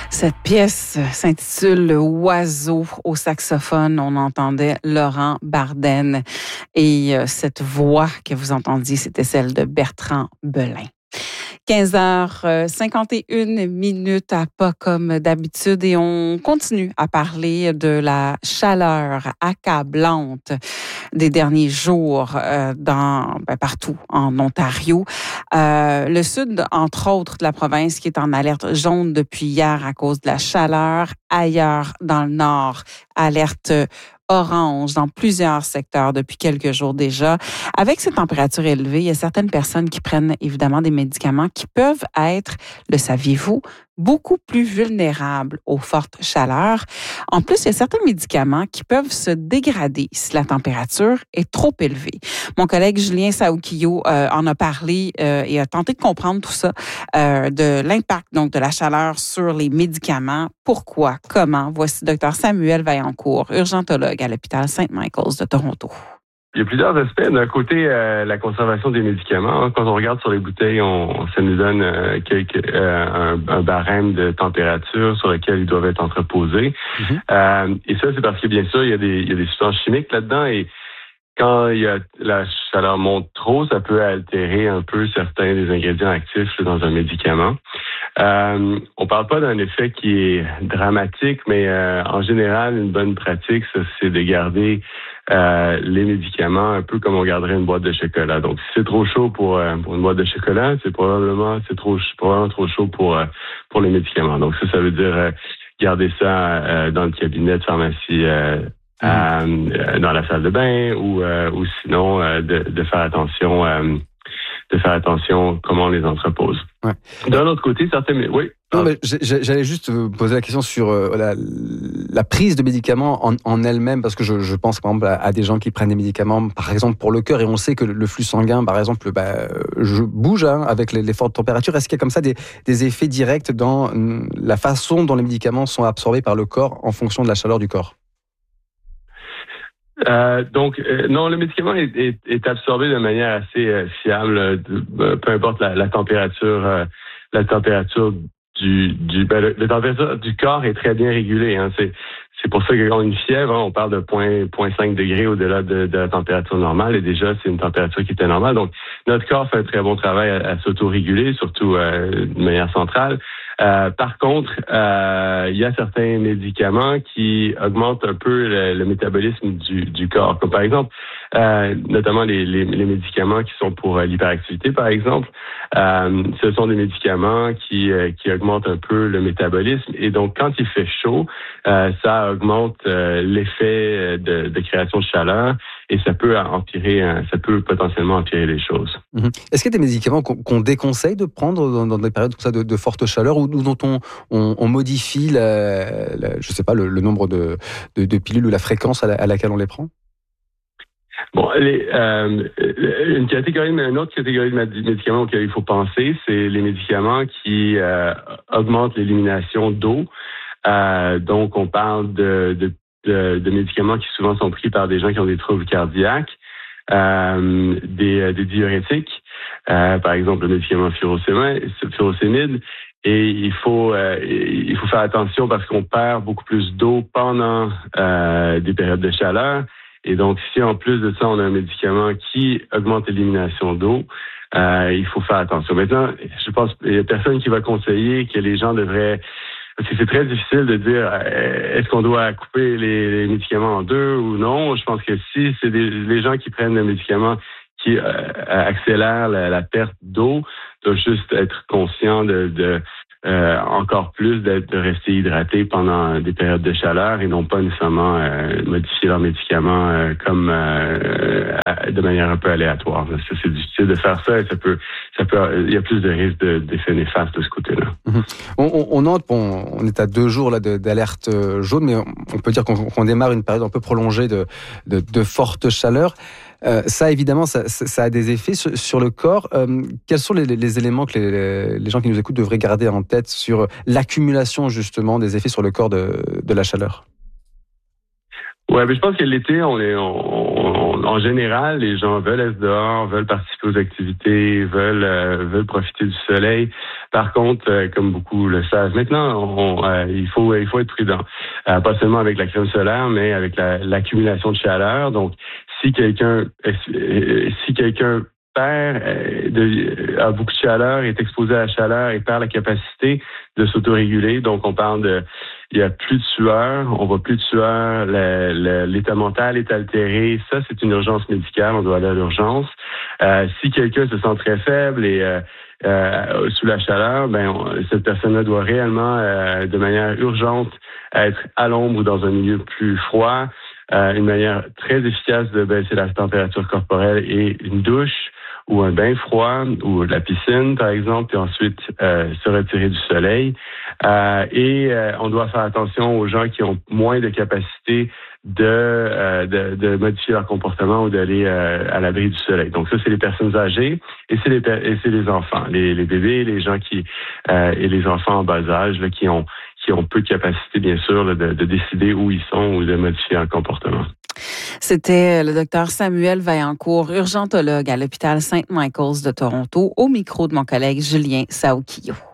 Cette pièce s'intitule Oiseau au saxophone. On entendait Laurent Barden et cette voix que vous entendiez, c'était celle de Bertrand Belin. 15h51 à pas comme d'habitude et on continue à parler de la chaleur accablante des derniers jours partout en Ontario. Le sud, entre autres, de la province qui est en alerte jaune depuis hier à cause de la chaleur. Ailleurs, dans le nord, alerte orange dans plusieurs secteurs depuis quelques jours déjà. Avec ces températures élevées, il y a certaines personnes qui prennent évidemment des médicaments qui peuvent être, le saviez-vous, beaucoup plus vulnérables aux fortes chaleurs. En plus, il y a certains médicaments qui peuvent se dégrader si la température est trop élevée. Mon collègue Julien Saoukio en a parlé et a tenté de comprendre tout ça, de l'impact donc de la chaleur sur les médicaments. Pourquoi? Comment? Voici Dr Samuel Vaillancourt, urgentologue à l'hôpital St. Michael's de Toronto. Il y a plusieurs aspects. D'un côté, la conservation des médicaments. Quand on regarde sur les bouteilles, ça nous donne un barème de température sur lequel ils doivent être entreposés. Mm-hmm. Et ça, c'est parce que, bien sûr, il y a des substances chimiques là-dedans. Et quand la chaleur monte trop, ça peut altérer un peu certains des ingrédients actifs dans un médicament. On parle pas d'un effet qui est dramatique, mais en général, une bonne pratique, ça, c'est de garder les médicaments un peu comme on garderait une boîte de chocolat. Donc, si c'est trop chaud pour une boîte de chocolat, c'est probablement trop chaud pour les médicaments. Donc, ça veut dire garder ça dans le cabinet de pharmacie. Dans la salle de bain ou sinon de faire attention comment on les entrepose. Ouais. D'un autre côté, oui. Non, mais j'allais juste vous poser la question sur la prise de médicaments en elle-même, parce que je pense par exemple à des gens qui prennent des médicaments, par exemple pour le cœur, et on sait que le flux sanguin, par exemple, bouge avec les fortes températures. Est-ce qu'il y a comme ça des effets directs dans la façon dont les médicaments sont absorbés par le corps en fonction de la chaleur du corps? Non, le médicament est absorbé de manière assez fiable, peu importe la température. La température la température du corps est très bien régulée. Hein. C'est pour ça que quand on a une fièvre, on parle de 0.5 degrés au-delà de la température normale. Et déjà, c'est une température qui était normale. Donc, notre corps fait un très bon travail à s'auto-réguler, surtout de manière centrale. Par contre, il y a certains médicaments qui augmentent un peu le métabolisme du corps. Comme par exemple, notamment les médicaments qui sont pour l'hyperactivité, par exemple. Ce sont des médicaments qui augmentent un peu le métabolisme. Et donc, quand il fait chaud, ça augmente l'effet de création de chaleur et ça peut potentiellement empirer les choses. Mm-hmm. Est-ce qu'il y a des médicaments qu'on déconseille de prendre dans des périodes comme ça de forte chaleur ou dont on modifie je sais pas, le nombre de pilules ou la fréquence à laquelle on les prend? Bon, une autre catégorie de médicaments auxquels il faut penser, c'est les médicaments qui augmentent l'élimination d'eau. Donc, on parle de médicaments qui souvent sont pris par des gens qui ont des troubles cardiaques, des diurétiques, par exemple le médicament furosémide. Et il faut faire attention parce qu'on perd beaucoup plus d'eau pendant des périodes de chaleur. Et donc, si en plus de ça, on a un médicament qui augmente l'élimination d'eau, il faut faire attention. Maintenant, je pense qu'il y a personne qui va conseiller que les gens devraient... Parce que c'est très difficile de dire est-ce qu'on doit couper les médicaments en deux ou non. Je pense que si c'est les gens qui prennent des médicaments qui accélèrent la perte d'eau, doivent juste être conscients encore plus de rester hydratés pendant des périodes de chaleur et non pas nécessairement modifier leurs médicaments de manière un peu aléatoire. C'est difficile de faire ça et il y a plus de risques d'effets néfastes de ce côté-là. Mm-hmm. On note, on est à 2 jours là d'alerte jaune, mais on peut dire qu'on démarre une période un peu prolongée de forte chaleur. Ça, évidemment, ça a des effets sur le corps. Quels sont les éléments que les gens qui nous écoutent devraient garder en tête sur l'accumulation, justement, des effets sur le corps de la chaleur? Ouais, mais je pense que l'été, en général, les gens veulent être dehors, veulent participer aux activités, veulent profiter du soleil. Par contre, comme beaucoup le savent maintenant, il faut être prudent, pas seulement avec la crème solaire, mais avec l'accumulation de chaleur. Donc, si quelqu'un a beaucoup de chaleur, est exposé à la chaleur et perd la capacité de s'autoréguler. Donc, il y a plus de sueur, on voit plus de sueur, l'état mental est altéré. Ça, c'est une urgence médicale, on doit aller à l'urgence. Si quelqu'un se sent très faible et sous la chaleur, cette personne-là doit réellement, de manière urgente, être à l'ombre ou dans un milieu plus froid. Une manière très efficace de baisser la température corporelle et une douche ou un bain froid ou la piscine, par exemple, puis ensuite se retirer du soleil. Et on doit faire attention aux gens qui ont moins de capacité de modifier leur comportement ou d'aller à l'abri du soleil. Donc ça, c'est les personnes âgées et c'est les enfants, les bébés, les gens et les enfants en bas âge là, qui ont peu de capacité, bien sûr, là, de décider où ils sont ou de modifier un comportement. C'était le docteur Samuel Vaillancourt, urgentologue à l'hôpital St. Michael's de Toronto, au micro de mon collègue Julien Saoukio.